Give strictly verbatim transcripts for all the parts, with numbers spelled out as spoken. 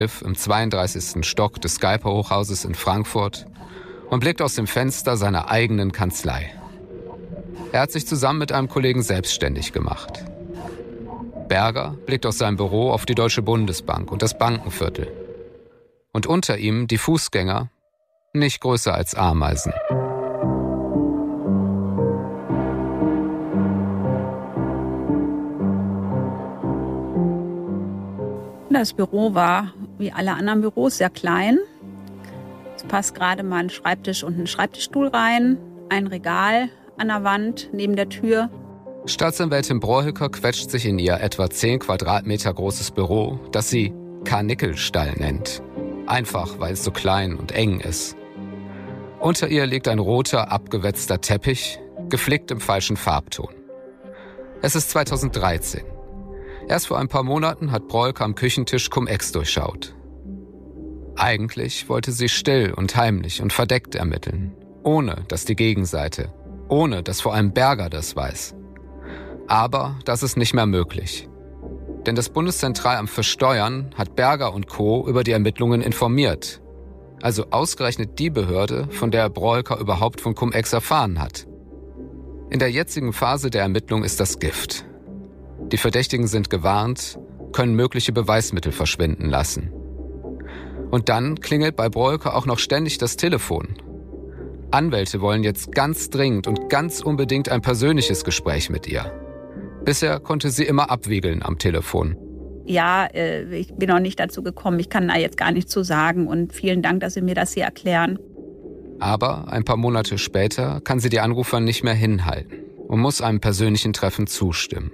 im zweiunddreißigsten Stock des Skyper-Hochhauses in Frankfurt und blickt aus dem Fenster seiner eigenen Kanzlei. Er hat sich zusammen mit einem Kollegen selbstständig gemacht. Berger blickt aus seinem Büro auf die Deutsche Bundesbank und das Bankenviertel. Und unter ihm die Fußgänger, nicht größer als Ameisen. Das Büro war, wie alle anderen Büros, sehr klein. Es passt gerade mal ein Schreibtisch und ein Schreibtischstuhl rein, ein Regal an der Wand neben der Tür. Staatsanwältin Brohülker quetscht sich in ihr etwa zehn Quadratmeter großes Büro, das sie Karnickelstall nennt. Einfach, weil es so klein und eng ist. Unter ihr liegt ein roter, abgewetzter Teppich, geflickt im falschen Farbton. Es ist zweitausenddreizehn. Erst vor ein paar Monaten hat Brohülker am Küchentisch Cum-Ex durchschaut. Eigentlich wollte sie still und heimlich und verdeckt ermitteln, ohne dass die Gegenseite, ohne dass vor allem Berger das weiß. Aber das ist nicht mehr möglich. Denn das Bundeszentralamt für Steuern hat Berger und Co. über die Ermittlungen informiert. Also ausgerechnet die Behörde, von der Brohülker überhaupt von Cum-Ex erfahren hat. In der jetzigen Phase der Ermittlung ist das Gift. Die Verdächtigen sind gewarnt, können mögliche Beweismittel verschwinden lassen. Und dann klingelt bei Brohülker auch noch ständig das Telefon. Anwälte wollen jetzt ganz dringend und ganz unbedingt ein persönliches Gespräch mit ihr. Bisher konnte sie immer abwiegeln am Telefon. Ja, äh, ich bin noch nicht dazu gekommen. Ich kann da jetzt gar nichts zu sagen. Und vielen Dank, dass Sie mir das hier erklären. Aber ein paar Monate später kann sie die Anrufer nicht mehr hinhalten und muss einem persönlichen Treffen zustimmen.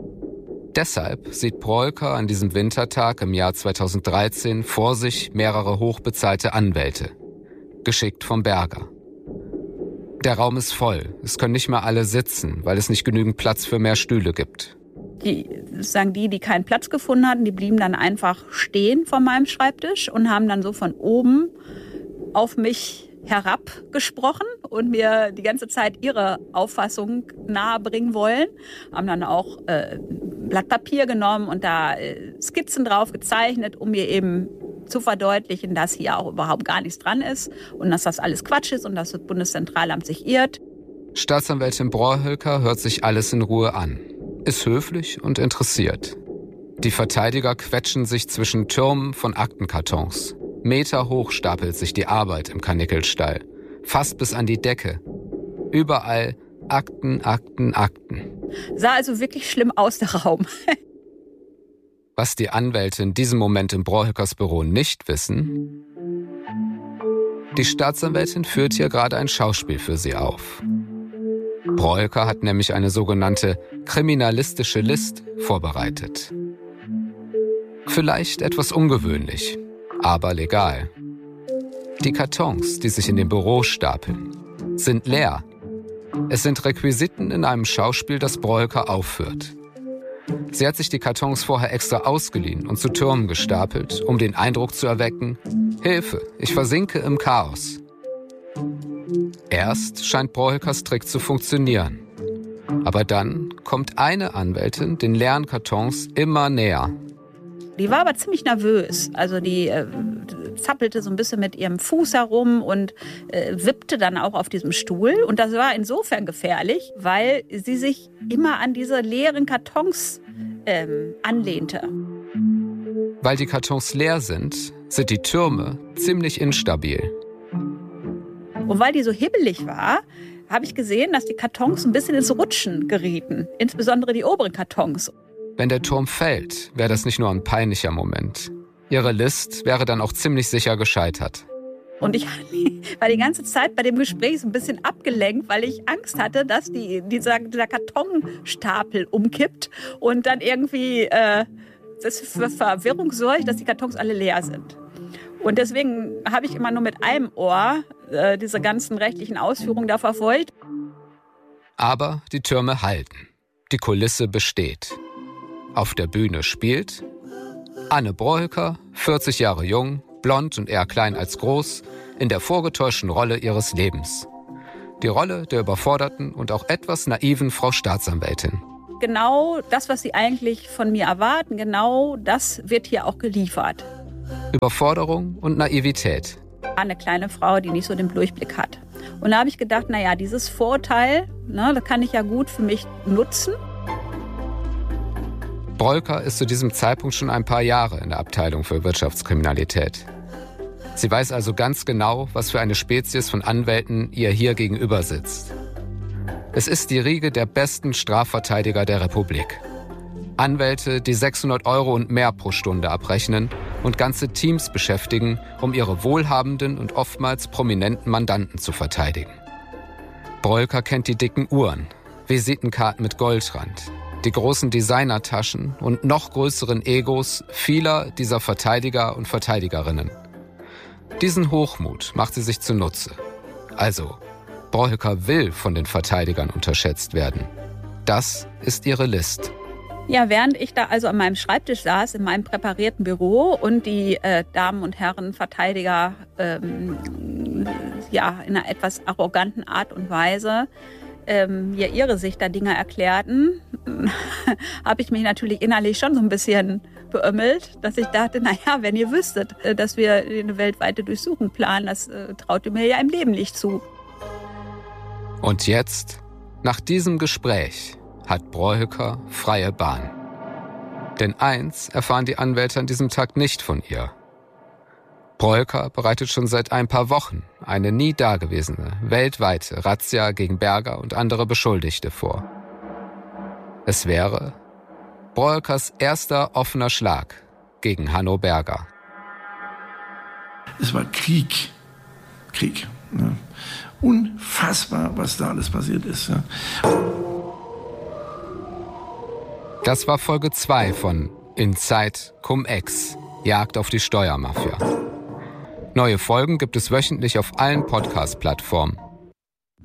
Deshalb sieht Brohülker an diesem Wintertag im Jahr zweitausenddreizehn vor sich mehrere hochbezahlte Anwälte, geschickt vom Berger. Der Raum ist voll, es können nicht mehr alle sitzen, weil es nicht genügend Platz für mehr Stühle gibt. Die, sagen die, die keinen Platz gefunden hatten, die blieben dann einfach stehen vor meinem Schreibtisch und haben dann so von oben auf mich herabgesprochen und mir die ganze Zeit ihre Auffassung nahebringen wollen. Haben dann auch äh, ein Blatt Papier genommen und da äh, Skizzen drauf gezeichnet, um mir eben zu verdeutlichen, dass hier auch überhaupt gar nichts dran ist und dass das alles Quatsch ist und dass das Bundeszentralamt sich irrt. Staatsanwältin Brohülker hört sich alles in Ruhe an, ist höflich und interessiert. Die Verteidiger quetschen sich zwischen Türmen von Aktenkartons. Meter hoch stapelt sich die Arbeit im Karnickelstall, fast bis an die Decke. Überall Akten, Akten, Akten. Sah also wirklich schlimm aus, der Raum. Was die Anwälte in diesem Moment im Brohülkers Büro nicht wissen: Die Staatsanwältin führt hier gerade ein Schauspiel für sie auf. Brohülker hat nämlich eine sogenannte kriminalistische List vorbereitet. Vielleicht etwas ungewöhnlich, aber legal. Die Kartons, die sich in dem Büro stapeln, sind leer. Es sind Requisiten in einem Schauspiel, das Brohülker aufführt. Sie hat sich die Kartons vorher extra ausgeliehen und zu Türmen gestapelt, um den Eindruck zu erwecken: Hilfe, ich versinke im Chaos. Erst scheint Brohülkers Trick zu funktionieren. Aber dann kommt eine Anwältin den leeren Kartons immer näher. Die war aber ziemlich nervös. Also die äh, zappelte so ein bisschen mit ihrem Fuß herum und äh, wippte dann auch auf diesem Stuhl. Und das war insofern gefährlich, weil sie sich immer an diese leeren Kartons ähm, anlehnte. Weil die Kartons leer sind, sind die Türme ziemlich instabil. Und weil die so hibbelig war, habe ich gesehen, dass die Kartons ein bisschen ins Rutschen gerieten. Insbesondere die oberen Kartons. Wenn der Turm fällt, wäre das nicht nur ein peinlicher Moment. Ihre List wäre dann auch ziemlich sicher gescheitert. Und ich war die ganze Zeit bei dem Gespräch so ein bisschen abgelenkt, weil ich Angst hatte, dass die, dieser, dieser Kartonstapel umkippt und dann irgendwie äh, das für Verwirrung sorgt, dass die Kartons alle leer sind. Und deswegen habe ich immer nur mit einem Ohr äh, diese ganzen rechtlichen Ausführungen da verfolgt. Aber die Türme halten. Die Kulisse besteht. Auf der Bühne spielt Anne Brohülker, vierzig Jahre jung, blond und eher klein als groß, in der vorgetäuschten Rolle ihres Lebens. Die Rolle der überforderten und auch etwas naiven Frau Staatsanwältin. Genau das, was Sie eigentlich von mir erwarten, genau das wird hier auch geliefert. Überforderung und Naivität. Eine kleine Frau, die nicht so den Durchblick hat. Und da habe ich gedacht, naja, dieses Vorurteil, ne, das kann ich ja gut für mich nutzen. Brolker ist zu diesem Zeitpunkt schon ein paar Jahre in der Abteilung für Wirtschaftskriminalität. Sie weiß also ganz genau, was für eine Spezies von Anwälten ihr hier gegenüber sitzt. Es ist die Riege der besten Strafverteidiger der Republik. Anwälte, die sechshundert Euro und mehr pro Stunde abrechnen und ganze Teams beschäftigen, um ihre wohlhabenden und oftmals prominenten Mandanten zu verteidigen. Brolker kennt die dicken Uhren, Visitenkarten mit Goldrand, die großen Designertaschen und noch größeren Egos vieler dieser Verteidiger und Verteidigerinnen. Diesen Hochmut macht sie sich zunutze. Also, Brolker will von den Verteidigern unterschätzt werden. Das ist ihre List. Ja, während ich da also an meinem Schreibtisch saß, in meinem präparierten Büro und die äh, Damen und Herren Verteidiger ähm, ja, in einer etwas arroganten Art und Weise ähm, mir ihre Sicht der Dinge erklärten, habe ich mich natürlich innerlich schon so ein bisschen beömmelt, dass ich dachte, naja, wenn ihr wüsstet, dass wir eine weltweite Durchsuchung planen, das äh, traut ihr mir ja im Leben nicht zu. Und jetzt, nach diesem Gespräch, hat Brolker freie Bahn. Denn eins erfahren die Anwälte an diesem Tag nicht von ihr. Brolker bereitet schon seit ein paar Wochen eine nie dagewesene, weltweite Razzia gegen Berger und andere Beschuldigte vor. Es wäre Brolkers erster offener Schlag gegen Hanno Berger. Es war Krieg. Krieg. Ne? Unfassbar, was da alles passiert ist. Ja. Das war Folge zwei von Inside Cum-Ex, Jagd auf die Steuermafia. Neue Folgen gibt es wöchentlich auf allen Podcast-Plattformen.